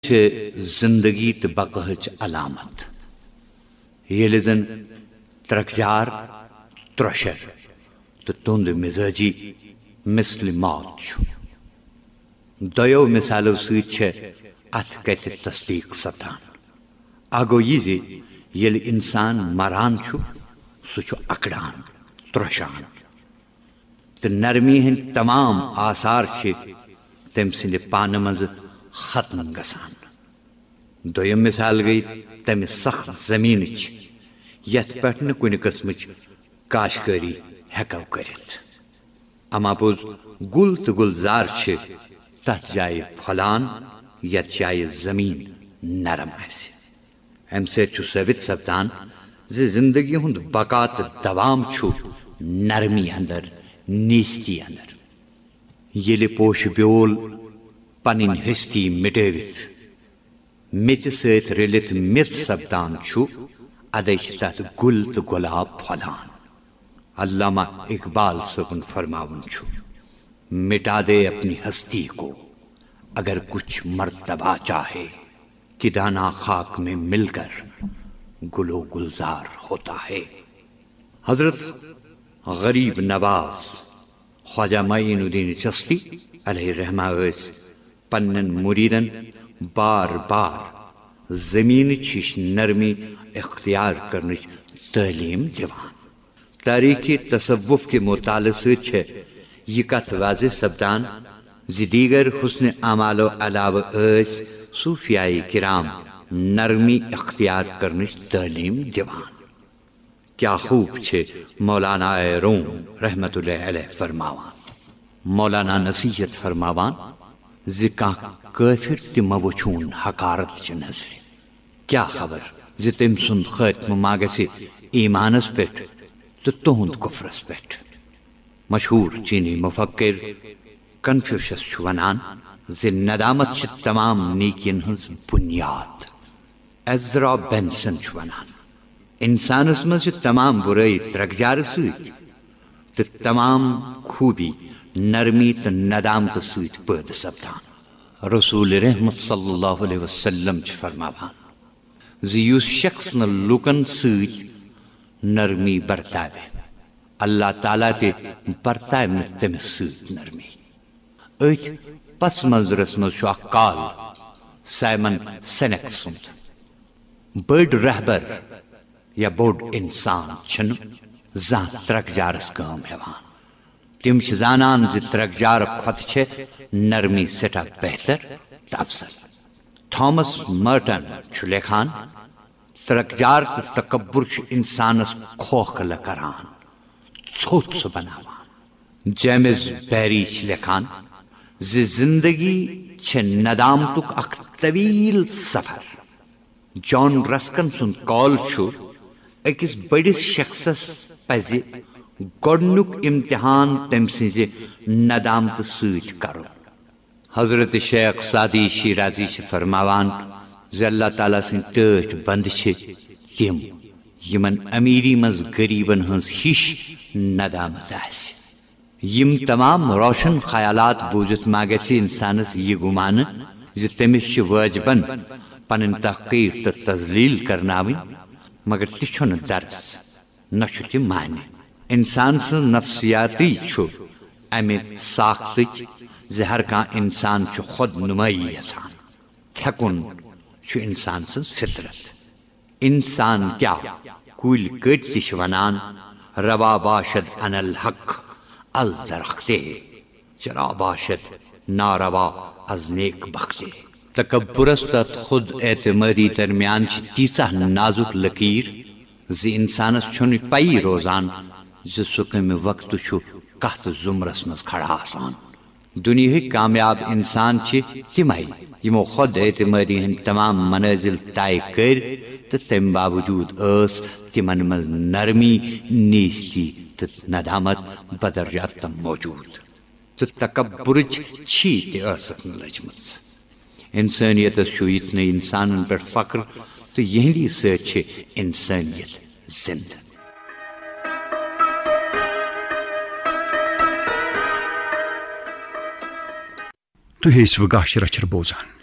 زندگی تو بقہچ علامت یل زن ترکجار ترشر تو تند مزاجی مثل موت دیو مثالو ست ات کت تصدیق سپدان اگو یہ یل انسان مران سہ اکڑان ترشان تو نرمی ہند تمام آثار تم سند پانہ مز ختم گسان دویم مثال گئی تمہ سخت زمین یت پہ کن قسم کاشکاری ہیکو کرت اما پوز گل تو گلزار تت جائے پھلان یت جائے زمین نرم ام ست ثابت سپدان زندگی ہند بقا تو دوام نرمی اندر نیستی اندر یل پوش بیول پن ہستی مٹوت میچ ست رلت میت سپدان ادے تت گل تو گلاب پھلان علامہ اقبال صبن فرماون مٹا دے اپنی ہستی کو اگر کچھ مرتبہ چاہے کہ دانا خاک میں مل کر گل و گلزار ہوتا ہے. حضرت غریب نواز خواجہ معین الدین چشتی علیہ رحمہ پنن مریدن بار بار زمین چش نرمی اختیار کرنچ تعلیم دیوان. تاریخی تصوف کے مطالعہ سے یہ کت واضح سپدان دیگر حسن اعمال و علاوہ صوفیاء کرام نرمی اختیار کرنچ تعلیم دیوان. کیا خوب مولانا روم رحمت اللہ علیہ فرماوان. مولانا نصیحت فرماوان کافر تم وچھون حقارت چہ نظر کیا خبر تم سند خاتمہ ما گژھِ ایمانس پہ تو تہند کفرس پہ. مشہور چینی مفکر کنفیوشس ونان ندامت تمام نیکین ہز بنیاد. ایزرا بینسن ونان انسانس مز تمام برائی ترکجار ست تمام خوبی نرمی تو ندامت ست پید سپدان. رسول رحمت صلی اللہ علیہ وسلم فرماوان اس شخص ن لوکن ست نرمی برتاوے اللہ تعالیٰ تے برتاو تمس ست نرمی. ات پس منظرس مز کال سائمن سینک سند بڑ رہبر یا بوڑ انسان چھن زان ترکجارس کام ہیوان. تم زانان ترکجار کھت نرمی سٹھا بہتر تو افضل. تھامس مرٹن لکھان ترکجار تو تکبر انسانس کھوکھلہ کران ژھوٹ سہ بناوان. جیمز بیری لکھان زندگی ندامتک اخ طویل سفر. جان رسکن سن کال اکس بڑس شخصس پز گۄڈنیُک امتحان تم سز ندامت ست کرن. حضرت شیخ سعدی شیرازی فرماوان اللہ تعالیٰ سن ٹھٹ بند تم یمن امیری مز غریبن ہز ہش ندامت یم تمام روشن خیالات بوجھت ما گژھِ انسانس یہ گمان تمس واجبن پن تحقیر تو تذلیل کرناوی مگر تہ درس نہ تہ معنی. انسان سن نفسیاتی امہ ساختچ ہر کان انسان خود نمائی یژھان. تھکن انسان سن فطرت. انسان کیا کل کٹ تہ ونان روا باشد ان الحق الدرختے چرا باشد ناروا از نیک بختے. تکبرس تت خود اعتمادی درمیان تیسہ نازک لکیر انسانس چھن پی روزان سہ کم وقت کت زمرس مز کھڑا آسان. دنیا کامیاب انسان تمے یمو خود اعتمادی ہند تمام منازل طے کر تو تم باوجود تمن مز نرمی نیستی تو ندامت بدریات موجود تو تکبرچ چھی تک لجمت. انسانیتس یتن انسانن پہ فخر تو یہندی ست انسانیت زندہ. تُہۍ ٲسِوٕ گاشہِ رچھر بوزان